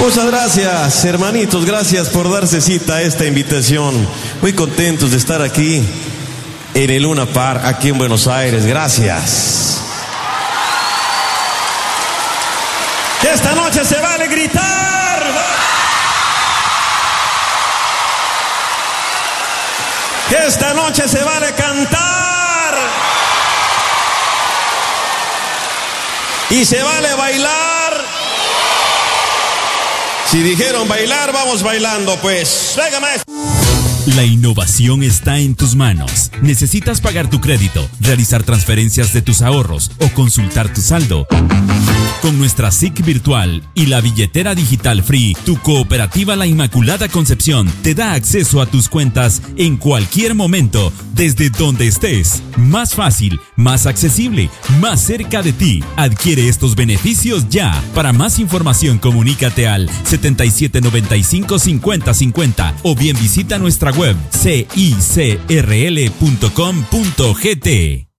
Muchas gracias, hermanitos, gracias por darse cita a esta invitación. Muy contentos de estar aquí en el Luna Park, aquí en Buenos Aires. Gracias. Que esta noche se vale gritar. Que esta noche se vale cantar. Y se vale bailar. Si dijeron bailar, vamos bailando, pues. Venga, maestro. La innovación está en tus manos. ¿Necesitas pagar tu crédito, realizar transferencias de tus ahorros o consultar tu saldo? Con nuestra SIC virtual y la billetera digital free, tu cooperativa La Inmaculada Concepción te da acceso a tus cuentas en cualquier momento, desde donde estés. Más fácil, más accesible, más cerca de ti. Adquiere estos beneficios ya. Para más información, comunícate al 7795-5050 o bien visita nuestra web cicrl.com.gt.